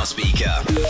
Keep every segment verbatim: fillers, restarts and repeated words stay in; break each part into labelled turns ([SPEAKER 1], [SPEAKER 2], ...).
[SPEAKER 1] smart speaker.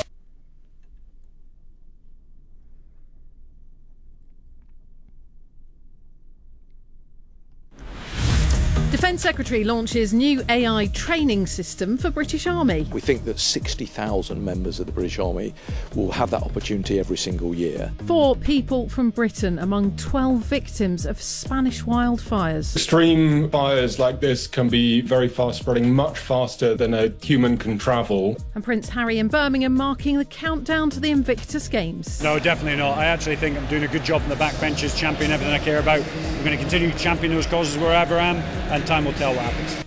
[SPEAKER 2] Defence Secretary launches new A I training system for British Army.
[SPEAKER 3] We think that sixty thousand members of the British Army will have that opportunity every single year.
[SPEAKER 2] Four people from Britain among twelve victims of Spanish wildfires.
[SPEAKER 4] Extreme fires like this can be very fast spreading, much faster than a human can travel.
[SPEAKER 2] And Prince Harry in Birmingham marking the countdown to the Invictus Games.
[SPEAKER 5] No, definitely not. I actually think I'm doing a good job in the backbenches, championing everything I care about. I'm going to continue to champion those causes wherever I am, and time will tell what happens.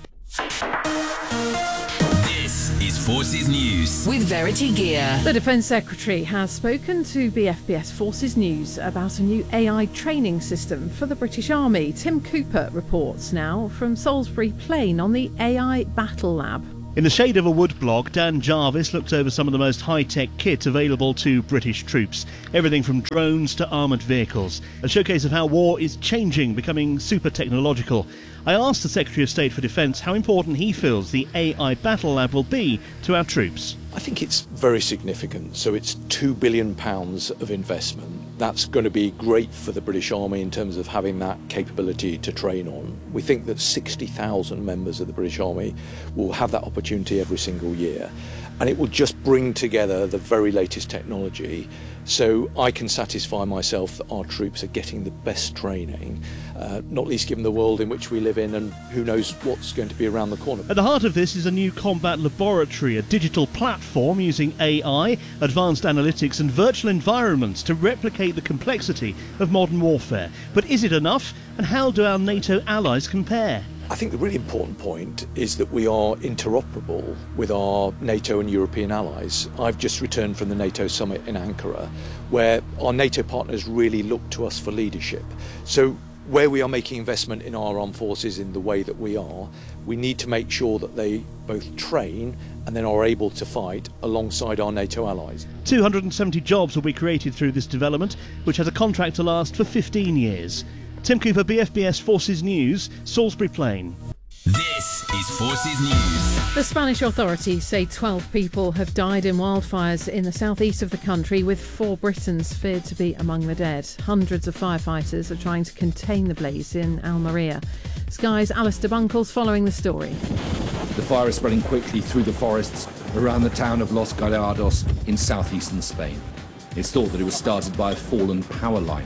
[SPEAKER 1] This is Forces News
[SPEAKER 6] with Verity Gear.
[SPEAKER 2] The Defence Secretary has spoken to B F B S Forces News about a new A I training system for the British Army. Tim Cooper reports now from Salisbury Plain on the A I Battle Lab.
[SPEAKER 7] In the shade of a woodblock, Dan Jarvis looked over some of the most high-tech kit available to British troops. Everything from drones to armoured vehicles. A showcase of how war is changing, becoming super technological. I asked the Secretary of State for Defence how important he feels the A I Battle Lab will be to our troops.
[SPEAKER 3] I think it's very significant. So it's two billion pounds of investment. That's going to be great for the British Army in terms of having that capability to train on. We think that sixty thousand members of the British Army will have that opportunity every single year. And it will just bring together the very latest technology so I can satisfy myself that our troops are getting the best training, uh, not least given the world in which we live in and who knows what's going to be around the corner.
[SPEAKER 7] At the heart of this is a new combat laboratory, a digital platform using A I, advanced analytics and virtual environments to replicate the complexity of modern warfare. But is it enough? And how do our NATO allies compare?
[SPEAKER 3] I think the really important point is that we are interoperable with our NATO and European allies. I've just returned from the NATO summit in Ankara, where our NATO partners really look to us for leadership. So where we are making investment in our armed forces in the way that we are, we need to make sure that they both train and then are able to fight alongside our NATO allies.
[SPEAKER 7] two hundred seventy jobs will be created through this development, which has a contract to last for fifteen years. Tim Cooper, B F B S Forces News, Salisbury Plain.
[SPEAKER 1] This is Forces News.
[SPEAKER 2] The Spanish authorities say twelve people have died in wildfires in the southeast of the country, with four Britons feared to be among the dead. Hundreds of firefighters are trying to contain the blaze in Almeria. Sky's Alistair Bunkle's following the story.
[SPEAKER 8] The fire is spreading quickly through the forests around the town of Los Gallardos in southeastern Spain. It's thought that it was started by a fallen power line.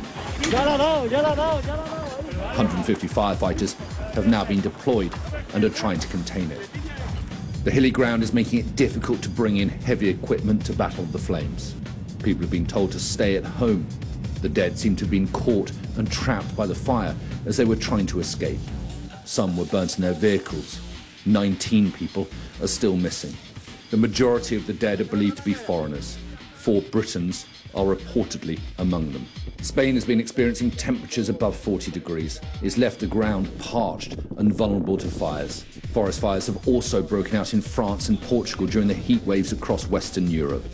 [SPEAKER 8] one hundred fifty firefighters have now been deployed and are trying to contain it. The hilly ground is making it difficult to bring in heavy equipment to battle the flames. People have been told to stay at home. The dead seem to have been caught and trapped by the fire as they were trying to escape. Some were burnt in their vehicles. nineteen people are still missing. The majority of the dead are believed to be foreigners. Four Britons are reportedly among them. Spain has been experiencing temperatures above forty degrees. It's left the ground parched and vulnerable to fires. Forest fires have also broken out in France and Portugal during the heat waves across Western Europe.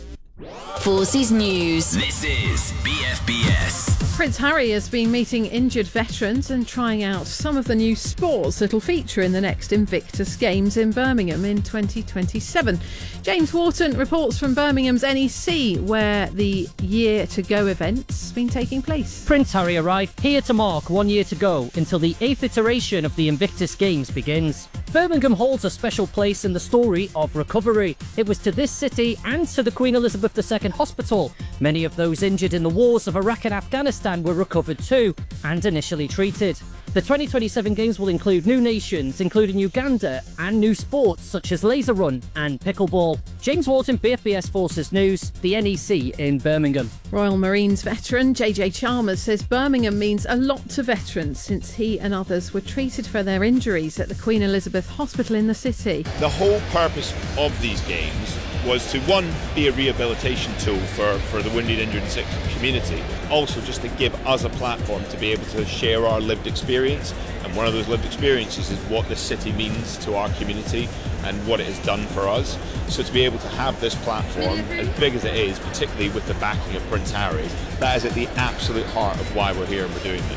[SPEAKER 6] Forces News.
[SPEAKER 1] This is B F B S.
[SPEAKER 2] Prince Harry has been meeting injured veterans and trying out some of the new sports that'll feature in the next Invictus Games in Birmingham in twenty twenty-seven. James Wharton reports from Birmingham's N E C, where the Year to Go event's been taking place.
[SPEAKER 9] Prince Harry arrived here to mark one year to go until the eighth iteration of the Invictus Games begins. Birmingham holds a special place in the story of recovery. It was to this city and to the Queen Elizabeth the Second Hospital. Many of those injured in the wars of Iraq and Afghanistan were recovered too and initially treated. The twenty twenty-seven Games will include new nations, including Uganda, and new sports such as laser run and pickleball. James Wharton, B F B S Forces News, the N E C in Birmingham.
[SPEAKER 2] Royal Marines veteran J J Chalmers says Birmingham means a lot to veterans since he and others were treated for their injuries at the Queen Elizabeth Hospital in the city.
[SPEAKER 10] The whole purpose of these games was to, one, be a rehabilitation tool for, for the wounded, injured and sick community. Also just to give us a platform to be able to share our lived experience. And one of those lived experiences is what this city means to our community and what it has done for us. So to be able to have this platform, as big as it is, particularly with the backing of Prince Harry, that is at the absolute heart of why we're here and we're doing this.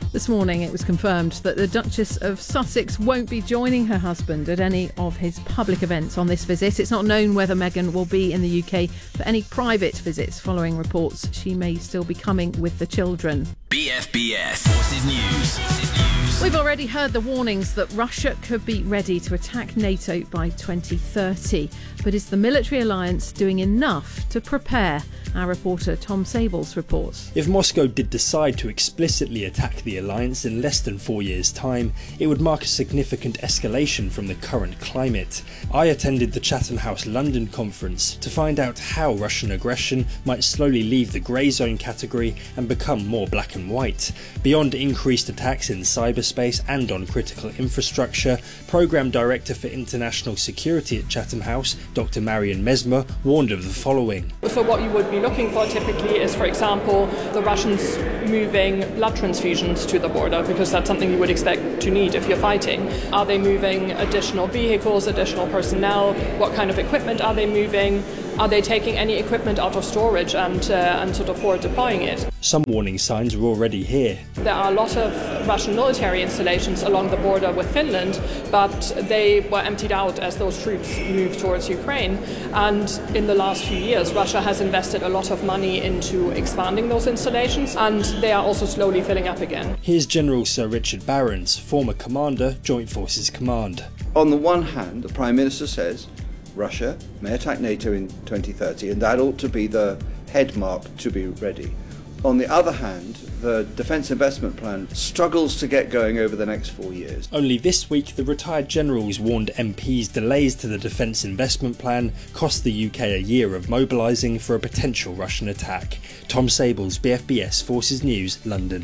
[SPEAKER 2] This morning it was confirmed that the Duchess of Sussex won't be joining her husband at any of his public events on this visit. It's not known whether Meghan will be in the U K for any private visits, following reports she may still be coming with the children.
[SPEAKER 1] B F B S Forces News.
[SPEAKER 2] We've already heard the warnings that Russia could be ready to attack NATO by twenty thirty. But is the military alliance doing enough to prepare? Our reporter Tom Sables reports.
[SPEAKER 11] If Moscow did decide to explicitly attack the alliance in less than four years' time, it would mark a significant escalation from the current climate. I attended the Chatham House London conference to find out how Russian aggression might slowly leave the grey zone category and become more black and white. Beyond increased attacks in cyberspace and on critical infrastructure, Programme Director for International Security at Chatham House, Doctor Marian Mesmer, warned of the following.
[SPEAKER 12] So what you would be looking for typically is, for example, the Russians moving blood transfusions to the border, because that's something you would expect to need if you're fighting. Are they moving additional vehicles, additional personnel? What kind of equipment are they moving? Are they taking any equipment out of storage and, uh, and sort of forward deploying it?
[SPEAKER 11] Some warning signs are already here.
[SPEAKER 12] There are a lot of Russian military installations along the border with Finland, but they were emptied out as those troops moved towards Ukraine. And in the last few years, Russia has invested a lot of money into expanding those installations, and they are also slowly filling up again.
[SPEAKER 11] Here's General Sir Richard Barrons, former commander, Joint Forces Command.
[SPEAKER 13] On the one hand, the Prime Minister says Russia may attack NATO in twenty thirty, and that ought to be the head mark to be ready. On the other hand, the Defence Investment Plan struggles to get going over the next four years.
[SPEAKER 11] Only this week, the retired generals warned M Ps delays to the Defence Investment Plan cost the U K a year of mobilising for a potential Russian attack. Tom Sables, B F B S Forces News, London.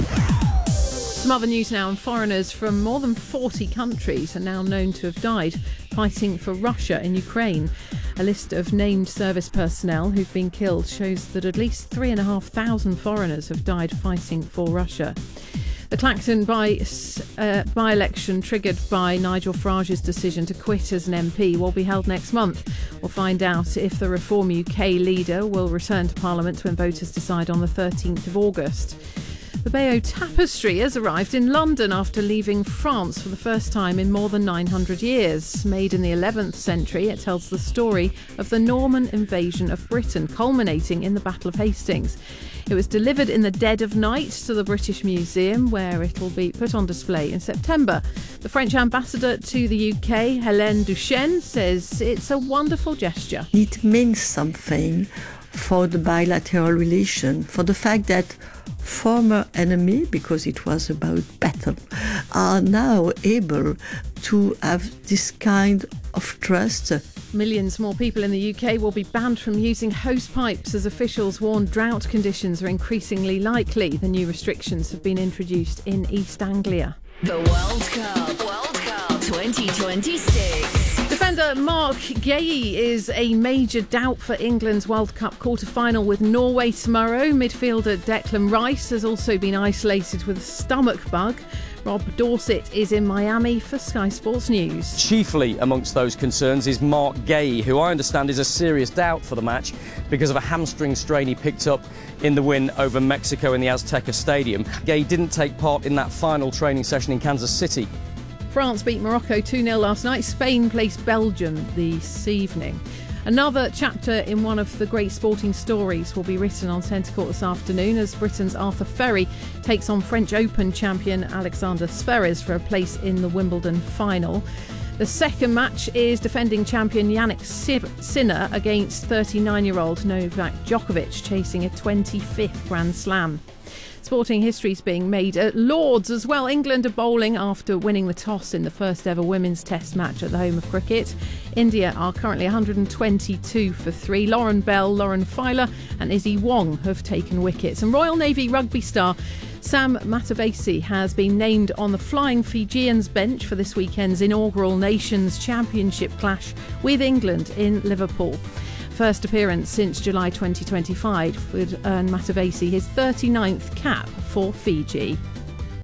[SPEAKER 2] Some other news now, and foreigners from more than forty countries are now known to have died fighting for Russia in Ukraine. A list of named service personnel who've been killed shows that at least three and a half thousand foreigners have died fighting for Russia. The Clacton by, uh, by-election triggered by Nigel Farage's decision to quit as an M P will be held next month. We'll find out if the Reform U K leader will return to Parliament when voters decide on the thirteenth of August. The Bayeux Tapestry has arrived in London after leaving France for the first time in more than nine hundred years. Made in the eleventh century, it tells the story of the Norman invasion of Britain, culminating in the Battle of Hastings. It was delivered in the dead of night to the British Museum, where it'll be put on display in September. The French ambassador to the U K, Hélène Duchesne, says it's a wonderful gesture.
[SPEAKER 14] It means something for the bilateral relation, for the fact that former enemy, because it was about battle, are now able to have this kind of trust.
[SPEAKER 2] Millions more people in the U K will be banned from using hose pipes as officials warn drought conditions are increasingly likely. The new restrictions have been introduced in East Anglia.
[SPEAKER 6] The World Cup, World Cup twenty twenty-six.
[SPEAKER 2] Defender Mark Guehi is a major doubt for England's World Cup quarter-final with Norway tomorrow. Midfielder Declan Rice has also been isolated with a stomach bug. Rob Dorset is in Miami for Sky Sports News.
[SPEAKER 15] Chiefly amongst those concerns is Mark Guehi, who I understand is a serious doubt for the match because of a hamstring strain he picked up in the win over Mexico in the Azteca Stadium. Guehi didn't take part in that final training session in Kansas City.
[SPEAKER 2] France beat Morocco two nil last night. Spain placed Belgium this evening. Another chapter in one of the great sporting stories will be written on Centre Court this afternoon as Britain's Arthur Ferry takes on French Open champion Alexander Zverev for a place in the Wimbledon final. The second match is defending champion Yannick Sinner against thirty-nine-year-old Novak Djokovic, chasing a twenty-fifth Grand Slam. Sporting history's being made at Lords as well. England are bowling after winning the toss in the first ever women's test match at the home of cricket. India are currently one hundred twenty-two for three. Lauren Bell, Lauren Filer and Izzy Wong have taken wickets. And Royal Navy rugby star Sam Matavesi has been named on the Flying Fijians bench for this weekend's inaugural Nations Championship clash with England in Liverpool. First appearance since July twenty twenty-five would earn Matavesi his thirty-ninth cap for Fiji.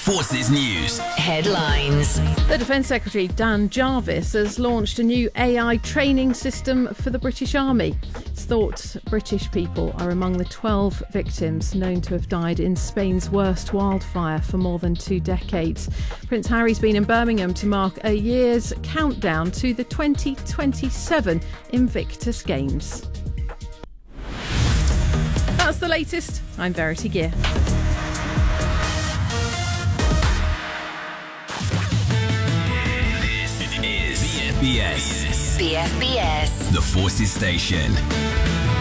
[SPEAKER 1] Forces News.
[SPEAKER 6] Headlines.
[SPEAKER 2] The Defence Secretary Dan Jarvis has launched a new A I training system for the British Army. It's thought British people are among the twelve victims known to have died in Spain's worst wildfire for more than two decades. Prince Harry's been in Birmingham to mark a year's countdown to the twenty twenty-seven Invictus Games. That's the latest. I'm Verity Gear.
[SPEAKER 1] This is B F B S.
[SPEAKER 6] B F B S.
[SPEAKER 1] The Forces Station.